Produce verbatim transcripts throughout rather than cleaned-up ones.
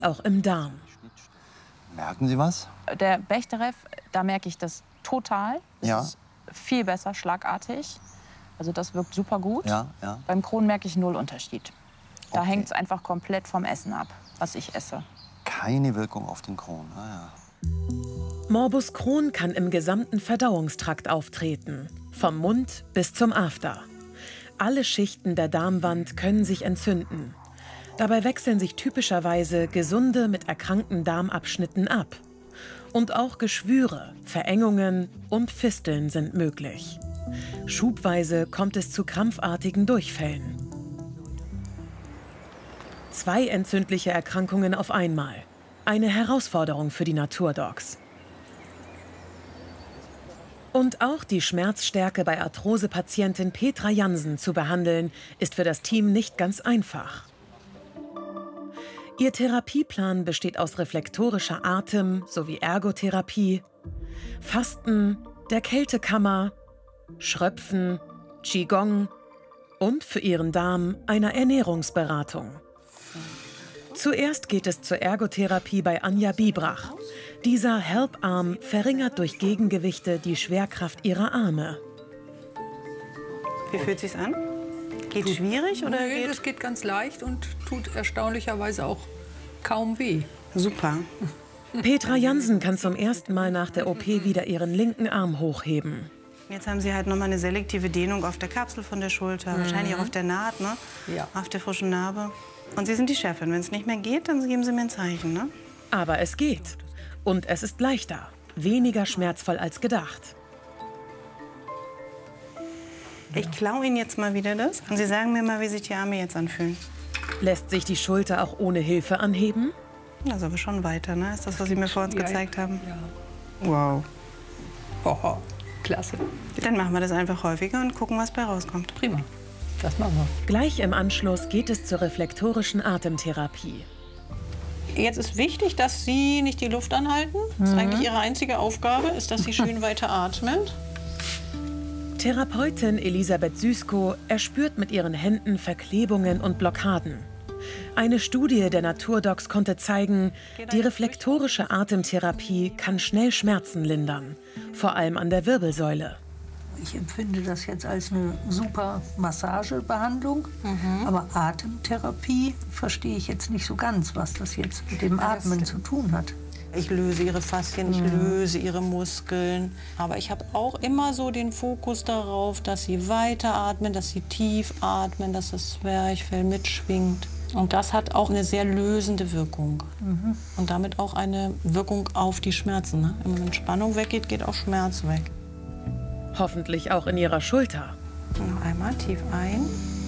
auch im Darm. Merken Sie was? Der Bechterew, da merke ich das total. Es Ja. ist viel besser, schlagartig. Also das wirkt super gut. Ja, ja. Beim Crohn merke ich null Unterschied. Da Okay. hängt es einfach komplett vom Essen ab, was ich esse. Keine Wirkung auf den Crohn. Ah, ja. Morbus Crohn kann im gesamten Verdauungstrakt auftreten, vom Mund bis zum After. Alle Schichten der Darmwand können sich entzünden. Dabei wechseln sich typischerweise gesunde mit erkrankten Darmabschnitten ab. Und auch Geschwüre, Verengungen und Fisteln sind möglich. Schubweise kommt es zu krampfartigen Durchfällen. Zwei entzündliche Erkrankungen auf einmal. Eine Herausforderung für die Naturdocs. Und auch die Schmerzstärke bei Arthrosepatientin Petra Jansen zu behandeln, ist für das Team nicht ganz einfach. Ihr Therapieplan besteht aus reflektorischer Atem- sowie Ergotherapie, Fasten, der Kältekammer, Schröpfen, Qigong und für ihren Darm einer Ernährungsberatung. Zuerst geht es zur Ergotherapie bei Anja Biebrach. Dieser Help-Arm verringert durch Gegengewichte die Schwerkraft ihrer Arme. Wie fühlt sich's an? Geht schwierig oder Nee, geht? das geht ganz leicht und tut erstaunlicherweise auch kaum weh. Super. Petra Jansen kann zum ersten Mal nach der O P wieder ihren linken Arm hochheben. Jetzt haben Sie halt noch mal eine selektive Dehnung auf der Kapsel von der Schulter, wahrscheinlich auch auf der Naht, ne? Ja. Auf der frischen Narbe. Und Sie sind die Chefin. Wenn es nicht mehr geht, dann geben Sie mir ein Zeichen, ne? Aber es geht. Und es ist leichter, weniger schmerzvoll als gedacht. Ich klaue Ihnen jetzt mal wieder das. Und Sie sagen mir mal, wie sich die Arme jetzt anfühlen. Lässt sich die Schulter auch ohne Hilfe anheben? Das ist aber schon weiter, ne? Ist das, was Sie mir vor uns Ja, gezeigt haben? Ja. Wow. Oh, klasse. Dann machen wir das einfach häufiger und gucken, was bei rauskommt. Prima. Das machen wir. Gleich im Anschluss geht es zur reflektorischen Atemtherapie. Jetzt ist wichtig, dass Sie nicht die Luft anhalten. Das ist eigentlich Ihre einzige Aufgabe, ist, dass Sie schön weiter atmen. Therapeutin Elisabeth Süßko erspürt mit ihren Händen Verklebungen und Blockaden. Eine Studie der Naturdocs konnte zeigen, die reflektorische Atemtherapie kann schnell Schmerzen lindern, vor allem an der Wirbelsäule. Ich empfinde das jetzt als eine super Massagebehandlung, aber Atemtherapie verstehe ich jetzt nicht so ganz, was das jetzt mit dem Atmen zu tun hat. Ich löse Ihre Faszien, ich löse Ihre Muskeln. Aber ich habe auch immer so den Fokus darauf, dass Sie weiter atmen, dass Sie tief atmen, dass das Zwerchfell mitschwingt. Und das hat auch eine sehr lösende Wirkung. Mhm. Und damit auch eine Wirkung auf die Schmerzen. Ne? Wenn Entspannung weggeht, geht auch Schmerz weg. Hoffentlich auch in ihrer Schulter. Noch einmal tief ein.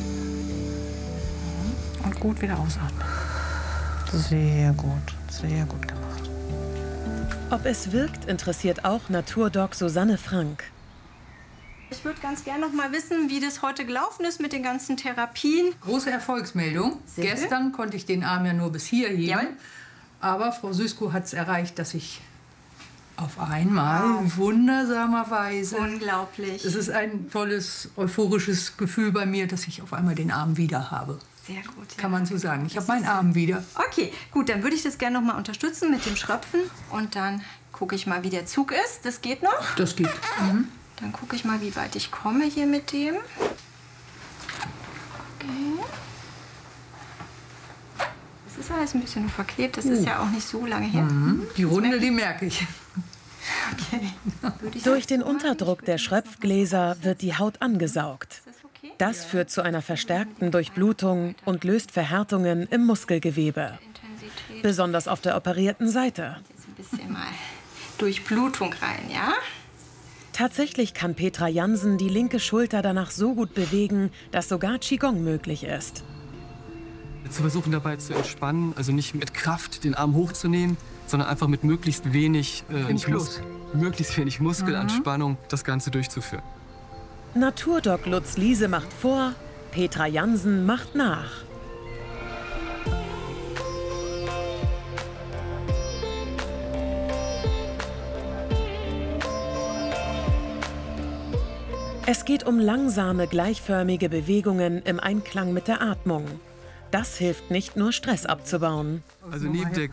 Und gut wieder ausatmen. Sehr gut, sehr gut gemacht. Ob es wirkt, interessiert auch Naturdoc Susanne Frank. Ich würde ganz gerne noch mal wissen, wie das heute gelaufen ist mit den ganzen Therapien. Große Erfolgsmeldung. Sehr gut. Gestern konnte ich den Arm ja nur bis hier heben. Jawohl. Aber Frau Süßko hat es erreicht, dass ich auf einmal, wundersamerweise, Unglaublich. es ist ein tolles, euphorisches Gefühl bei mir, dass ich auf einmal den Arm wieder habe. Sehr gut. Ja. Kann man so sagen. Ich habe meinen Arm wieder. Okay, gut, dann würde ich das gerne noch mal unterstützen mit dem Schröpfen. Und dann gucke ich mal, wie der Zug ist. Das geht noch. Das geht. Mhm. Dann gucke ich mal, wie weit ich komme hier mit dem. Okay. Das ist alles ein bisschen verklebt. Das ist ja auch nicht so lange her. Mhm. Die Runde, die merke ich. Okay. Würde ich Durch den sagen, Unterdruck der Schröpfgläser wird die Haut angesaugt. Ist das okay? Das führt zu einer verstärkten Durchblutung und löst Verhärtungen im Muskelgewebe. Intensität. Besonders auf der operierten Seite. Jetzt ein bisschen mal Durchblutung rein, ja? Tatsächlich kann Petra Jansen die linke Schulter danach so gut bewegen, dass sogar Qigong möglich ist. Zu versuchen dabei zu entspannen, also nicht mit Kraft den Arm hochzunehmen, sondern einfach mit möglichst wenig, äh, nicht Mus möglichst wenig Muskelanspannung das Ganze durchzuführen. Naturdoc Lutz Liese macht vor, Petra Jansen macht nach. Es geht um langsame, gleichförmige Bewegungen im Einklang mit der Atmung. Das hilft nicht nur, Stress abzubauen. Also neben der